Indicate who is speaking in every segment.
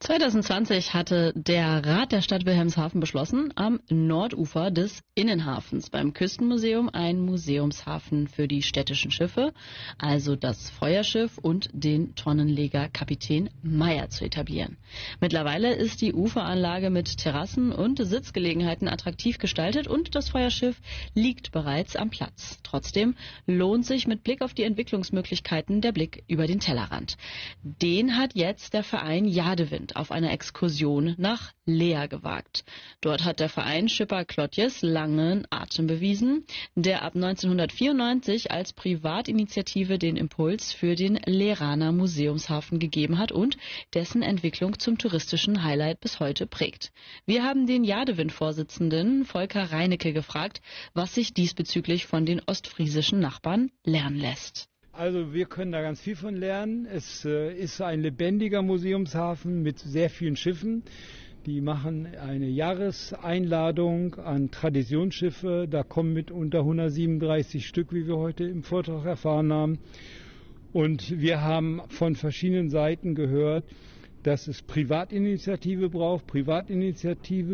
Speaker 1: 2020 hatte der Rat der Stadt Wilhelmshaven beschlossen, am Nordufer des Innenhafens beim Küstenmuseum einen Museumshafen für die städtischen Schiffe, also das Feuerschiff und den Tonnenleger Kapitän Meyer zu etablieren. Mittlerweile ist die Uferanlage mit Terrassen und Sitzgelegenheiten attraktiv gestaltet und das Feuerschiff liegt bereits am Platz. Trotzdem lohnt sich mit Blick auf die Entwicklungsmöglichkeiten der Blick über den Tellerrand. Den hat jetzt der Verein Jadewind auf einer Exkursion nach Leer gewagt. Dort hat der Verein Schipper Klotjes langen Atem bewiesen, der ab 1994 als Privatinitiative den Impuls für den Leeraner Museumshafen gegeben hat und dessen Entwicklung zum touristischen Highlight bis heute prägt. Wir haben den Jadewind-Vorsitzenden Volker Reinecke gefragt, was sich diesbezüglich von den ostfriesischen Nachbarn lernen lässt.
Speaker 2: Also wir können da ganz viel von lernen. Es ist ein lebendiger Museumshafen mit sehr vielen Schiffen. Die machen eine Jahreseinladung an Traditionsschiffe. Da kommen mitunter 137 Stück, wie wir heute im Vortrag erfahren haben. Und wir haben von verschiedenen Seiten gehört, dass es Privatinitiative braucht, Privatinitiative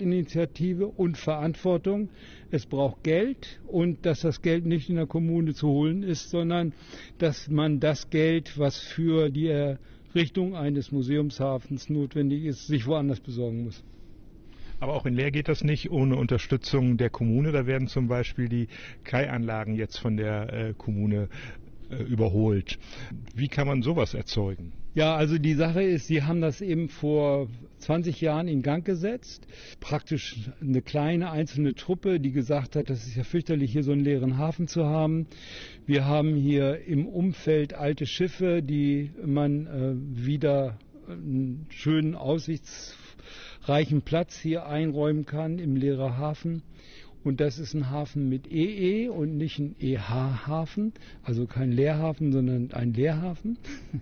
Speaker 2: und Verantwortung. Es braucht Geld und dass das Geld nicht in der Kommune zu holen ist, sondern dass man das Geld, was für die Errichtung eines Museumshafens notwendig ist, sich woanders besorgen muss.
Speaker 3: Aber auch in Leer geht das nicht ohne Unterstützung der Kommune. Da werden zum Beispiel die Kaianlagen jetzt von der Kommune überholt. Wie kann man sowas erzeugen?
Speaker 2: Ja, also die Sache ist, sie haben das eben vor 20 Jahren in Gang gesetzt. Praktisch eine kleine einzelne Truppe, die gesagt hat, das ist ja fürchterlich, hier so einen leeren Hafen zu haben. Wir haben hier im Umfeld alte Schiffe, die man wieder einen schönen, aussichtsreichen Platz hier einräumen kann im leeren Hafen. Und das ist ein Hafen mit EE und nicht ein EH-Hafen, also kein Leerhafen, sondern ein Leerhafen.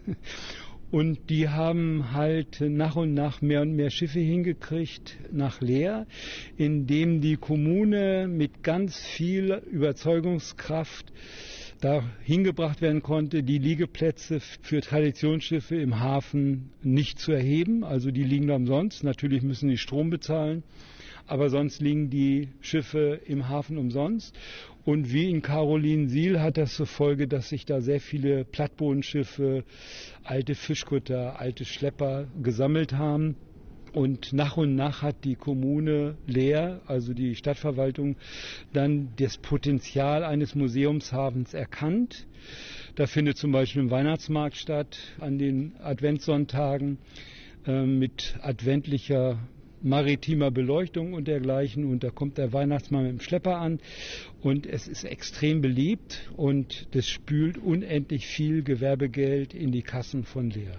Speaker 2: Und die haben halt nach und nach mehr und mehr Schiffe hingekriegt nach Leer, indem die Kommune mit ganz viel Überzeugungskraft da hingebracht werden konnte, die Liegeplätze für Traditionsschiffe im Hafen nicht zu erheben. Also die liegen da umsonst. Natürlich müssen die Strom bezahlen. Aber sonst liegen die Schiffe im Hafen umsonst. Und wie in Karolinsiel hat das zur Folge, dass sich da sehr viele Plattbodenschiffe, alte Fischkutter, alte Schlepper gesammelt haben. Und nach hat die Kommune Leer, also die Stadtverwaltung, dann das Potenzial eines Museumshafens erkannt. Da findet zum Beispiel ein Weihnachtsmarkt statt an den Adventssonntagen mit adventlicher maritimer Beleuchtung und dergleichen, und da kommt der Weihnachtsmann mit dem Schlepper an und es ist extrem beliebt und das spült unendlich viel Gewerbegeld in die Kassen von Leer.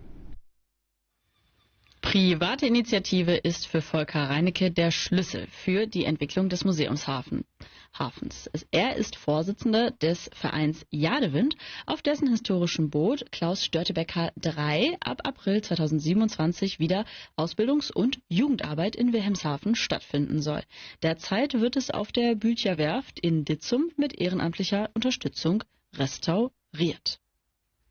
Speaker 1: Private Initiative ist für Volker Reinecke der Schlüssel für die Entwicklung des Museumshafens. Er ist Vorsitzender des Vereins Jadewind, auf dessen historischem Boot Klaus Störtebeker 3 ab April 2027 wieder Ausbildungs- und Jugendarbeit in Wilhelmshaven stattfinden soll. Derzeit wird es auf der Bücher Werft in Ditzum mit ehrenamtlicher Unterstützung restauriert.